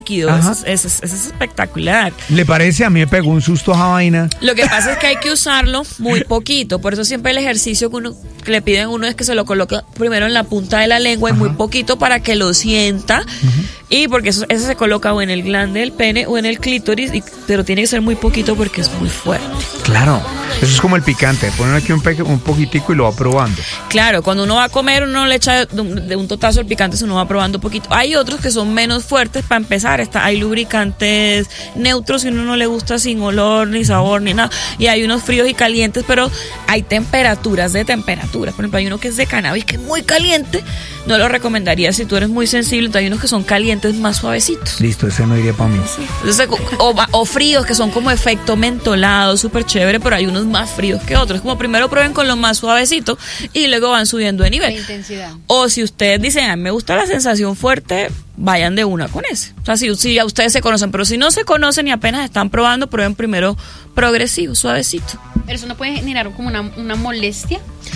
Eso es espectacular. ¿Le parece? A mí me pegó un susto a esa vaina. Lo que pasa es que hay que usarlo muy poquito. Por eso siempre el ejercicio que le piden a uno es que se lo coloque primero en la punta de la lengua y muy poquito para que lo sienta. Y porque eso se coloca o en el glande del pene o en el clítoris, pero tiene que ser muy poquito porque es muy fuerte. Claro, eso es como el picante. Ponen aquí un poquitico y lo va probando. Claro, cuando uno va a comer, uno le echa de un totazo el picante, uno va probando un poquito. Hay otros que son menos fuertes para empezar. Hay lubricantes neutros si uno no le gusta sin olor ni sabor ni nada, y hay unos fríos y calientes, pero hay temperaturas de temperaturas. Por ejemplo, hay uno que es de cannabis que es muy caliente, no lo recomendaría si tú eres muy sensible. Entonces hay unos que son calientes más suavecitos. Listo, ese no iría para mí. Sí. Entonces, o fríos que son como efecto mentolado, súper chévere, pero hay unos más fríos que otros. Como primero prueben con los más suavecitos y luego van subiendo de nivel. La intensidad. O si ustedes dicen, a mí me gusta la sensación fuerte, vayan de una con ese. O sea, si ya ustedes se conocen, pero si no se conocen y apenas están probando, prueben primero progresivo, suavecito. ¿Pero eso no puede generar como una molestia?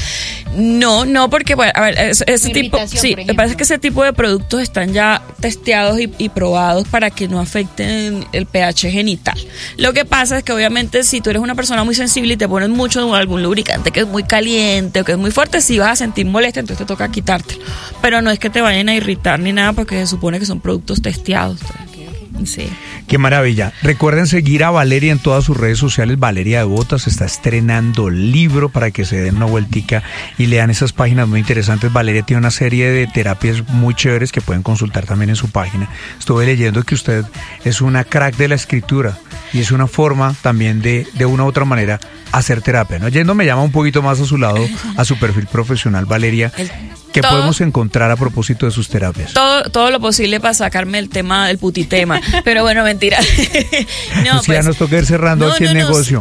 No, porque, bueno, a ver, ese tipo, sí, me parece que ese tipo de productos están ya testeados y probados para que no afecten el pH genital. Lo que pasa es que obviamente si tú eres una persona muy sensible y te pones mucho algún lubricante que es muy caliente o que es muy fuerte, sí vas a sentir molestia, entonces te toca quitártelo. Pero no es que te vayan a irritar ni nada, porque se supone que son productos testeados. Sí. Qué maravilla. Recuerden seguir a Valeria en todas sus redes sociales. Valeria de Botas está estrenando libro para que se den una vueltica y lean esas páginas muy interesantes. Valeria tiene una serie de terapias muy chéveres que pueden consultar también en su página. Estuve leyendo que usted es una crack de la escritura y es una forma también de una u otra manera hacer terapia, ¿no? Yendo me llama un poquito más a su lado, a su perfil profesional, Valeria. ¿Qué podemos encontrar a propósito de sus terapias? Todo lo posible para sacarme el tema del putitema. Pero bueno, mentira. No, pues, ya nos toca ir cerrando aquí el negocio.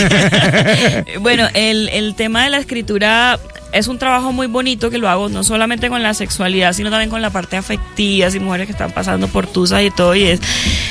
Bueno, el tema de la escritura es un trabajo muy bonito que lo hago no solamente con la sexualidad, sino también con la parte afectiva, y mujeres que están pasando por tusas y todo, y es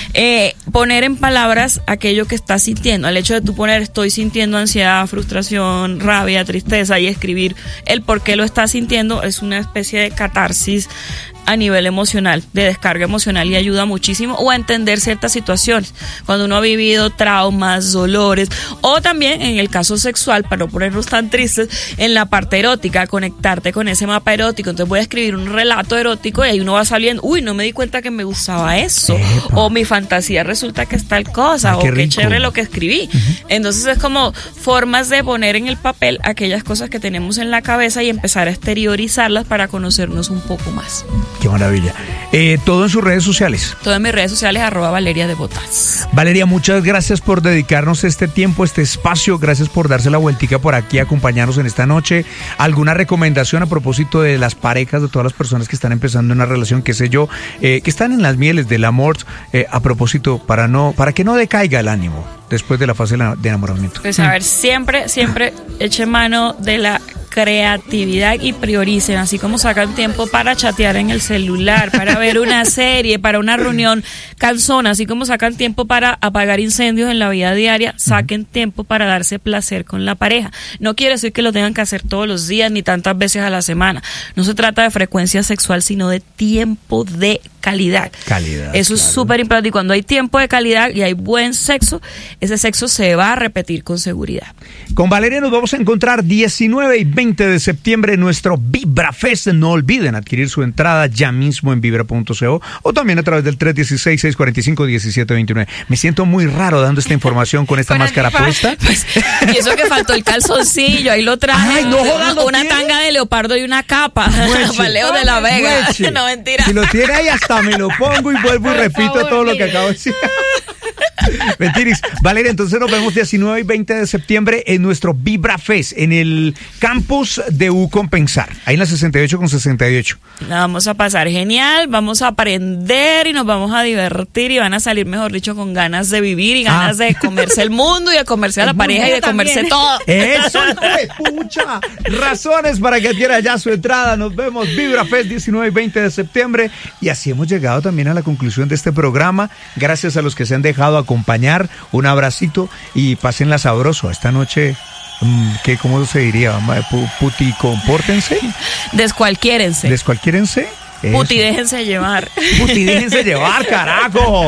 poner en palabras aquello que estás sintiendo. El hecho de tú poner estoy sintiendo ansiedad, frustración, rabia, tristeza, y escribir el por qué lo estás sintiendo es una especie de catarsis a nivel emocional, de descarga emocional, y ayuda muchísimo, o a entender ciertas situaciones, cuando uno ha vivido traumas, dolores, o también en el caso sexual, para no ponernos tan tristes, en la parte erótica, conectarte con ese mapa erótico. Entonces voy a escribir un relato erótico y ahí uno va saliendo, no me di cuenta que me gustaba eso, o mi fantasía resulta que es tal cosa, o qué chévere lo que escribí. Entonces es como formas de poner en el papel aquellas cosas que tenemos en la cabeza y empezar a exteriorizarlas para conocernos un poco más. Qué maravilla. Todo en sus redes sociales. Todo en mis redes sociales, @Valeria de Botas. Valeria, muchas gracias por dedicarnos este tiempo, este espacio. Gracias por darse la vueltica por aquí, acompañarnos en esta noche. ¿Alguna recomendación a propósito de las parejas, de todas las personas que están empezando una relación, qué sé yo, que están en las mieles del amor, a propósito, para que no decaiga el ánimo después de la fase de enamoramiento? Pues a ver, siempre eche mano de la creatividad y prioricen, así como sacan tiempo para chatear en el celular, para ver una serie, para una reunión cansona, así como sacan tiempo para apagar incendios en la vida diaria, saquen tiempo para darse placer con la pareja. No quiere decir que lo tengan que hacer todos los días ni tantas veces a la semana. No se trata de frecuencia sexual, sino de tiempo de calidad. Eso es súper importante, y cuando hay tiempo de calidad y hay buen sexo, ese sexo se va a repetir con seguridad. Con Valeria nos vamos a encontrar 19 y 20 de septiembre en nuestro Vibra Fest. No olviden adquirir su entrada ya mismo en vibra.co o también a través del 316-645-1729. Me siento muy raro dando esta información con esta máscara puesta. Pues, y eso que faltó el calzoncillo, ahí lo traje. Ay, no jodas, una tanga de leopardo y una capa. Paleo de la Vega. Mueche. No, mentira. Si lo tiene ahí, hasta me lo pongo y vuelvo y repito todo lo que acabo de decir. Mentiris. Valeria, entonces nos vemos 19 y 20 de septiembre en nuestro Vibra Fest, en el campus de Compensar, ahí en la 68 con 68. La vamos a pasar genial, vamos a aprender y nos vamos a divertir, y van a salir, mejor dicho, con ganas de vivir y ganas de comerse el mundo y de comerse a la pareja y de comerse todo. Eso es, pucha. Razones para que adquiera ya su entrada. Nos vemos Vibra Fest 19 y 20 de septiembre. Y así hemos llegado también a la conclusión de este programa. Gracias a los que se han dejado acompañar. Un abracito y pásenla sabroso esta noche. ¿Cómo se diría? Puti, compórtense. Descualquiérense. Puti, déjense llevar. Puti, déjense llevar, carajo.